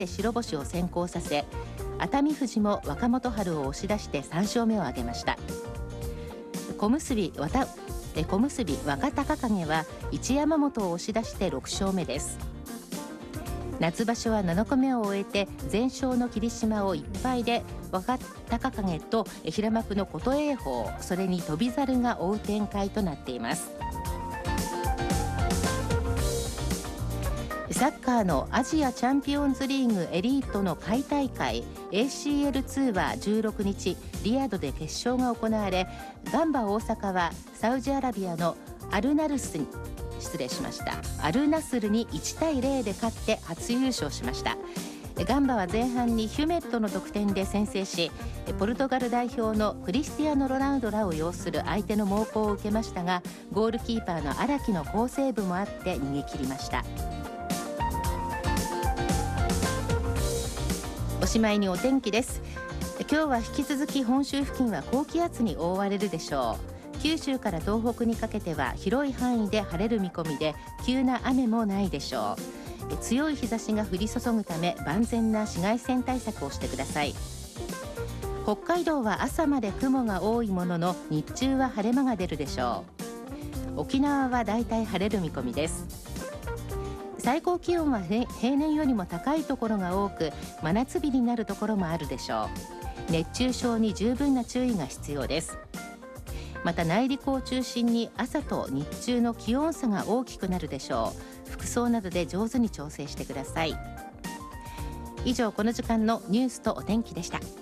白星を先行させ、熱海富士も若元春を押し出して3勝目を挙げました。小結若隆景は一山本を押し出して6勝目です。夏場所は7日目を終えて全勝の霧島を1敗で若隆景と平幕の琴恵峰、それに翔猿が追う展開となっています。サッカーのアジアチャンピオンズリーグエリートの下位大会 ACL2 は16日リヤドで決勝が行われ、ガンバ大阪はサウジアラビアのアルナスルに1対0で勝って初優勝しました。ガンバは前半にヒュメットの得点で先制し、ポルトガル代表のクリスティアーノ・ロナウドらを擁する相手の猛攻を受けましたが、ゴールキーパーの荒木の好セーブもあって逃げ切りました。おしまいにお天気です。今日は引き続き本州付近は高気圧に覆われるでしょう。九州から東北にかけては広い範囲で晴れる見込みで、急な雨もないでしょう。強い日差しが降り注ぐため万全な紫外線対策をしてください。北海道は朝まで雲が多いものの日中は晴れ間が出るでしょう。沖縄はだいたい晴れる見込みです。最高気温は平年よりも高いところが多く、真夏日になるところもあるでしょう。熱中症に十分な注意が必要です。また内陸を中心に朝と日中の気温差が大きくなるでしょう。服装などで上手に調整してください。以上、この時間のニュースとお天気でした。